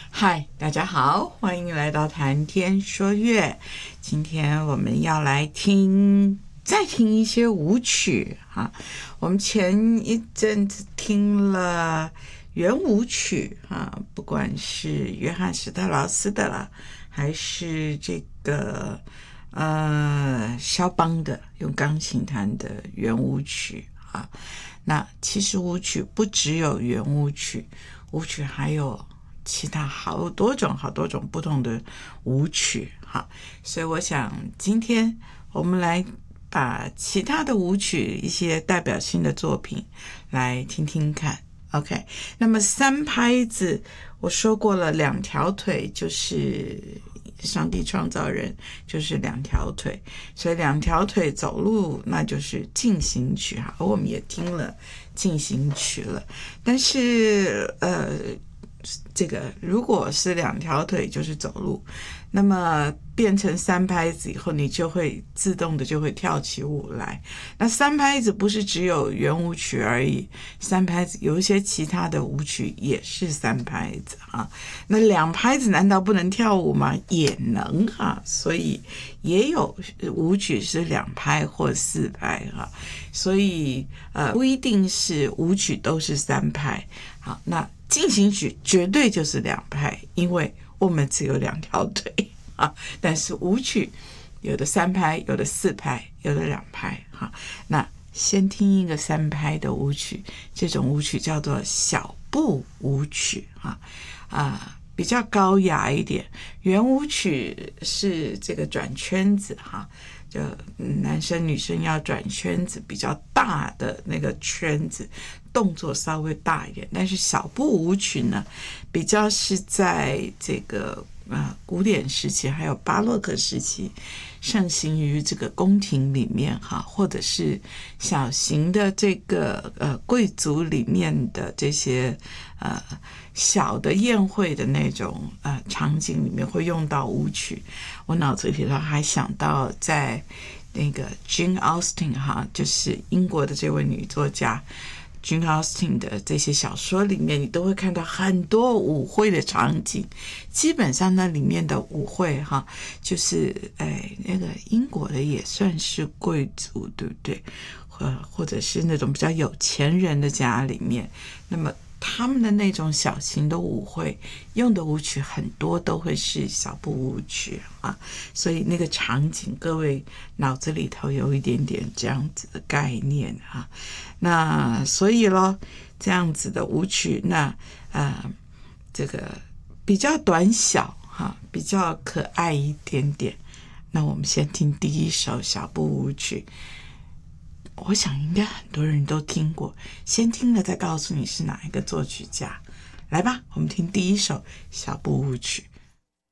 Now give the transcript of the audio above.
嗨，大家好，欢迎来到谈天说乐。今天我们要来再听一些舞曲哈。我们前一阵子听了圆舞曲哈，不管是约翰史特劳斯的啦，还是这个肖邦的用钢琴弹的圆舞曲啊。那其实舞曲不只有圆舞曲，舞曲还有其他好多种不同的舞曲哈，所以我想今天我们来把其他的舞曲一些代表性的作品来听听看。OK， 那么三拍子我说过了，两条腿就是上帝创造人就是两条腿，所以两条腿走路那就是进行曲哈，我们也听了进行曲了，但是这个如果是两条腿就是走路，那么变成三拍子以后，你就会自动的就会跳起舞来。那三拍子不是只有圆舞曲而已，三拍子有一些其他的舞曲也是三拍子啊。那两拍子难道不能跳舞吗？也能啊，所以也有舞曲是两拍或四拍哈。所以不一定是舞曲都是三拍。好，那进行曲绝对就是两拍，因为我们只有两条腿啊。但是舞曲有的三拍，有的四拍，有的两拍哈。那先听一个三拍的舞曲，这种舞曲叫做小步舞曲比较高雅一点。圆舞曲是这个转圈子哈，就男生女生要转圈子，比较大的那个圈子，动作稍微大一点。但是小步舞曲呢，比较是在这个古典时期还有巴洛克时期盛行于这个宫廷里面哈，或者是小型的这个贵族里面的这些小的宴会的那种场景里面会用到舞曲。我脑子里头还想到在那个 Jane Austen 哈，就是英国的这位女作家Jane Austen 的这些小说里面，你都会看到很多舞会的场景。基本上那里面的舞会哈，就是那个英国的也算是贵族，对不对？或者是那种比较有钱人的家里面，那么他们的那种小型的舞会用的舞曲很多都会是小步舞曲啊，所以那个场景各位脑子里头有一点点这样子的概念啊。那所以咯，这样子的舞曲，那这个比较短小哈，比较可爱一点点。那我们先听第一首小步舞曲，我想应该很多人都听过，先听了再告诉你是哪一个作曲家。来吧，我们听第一首小步舞曲。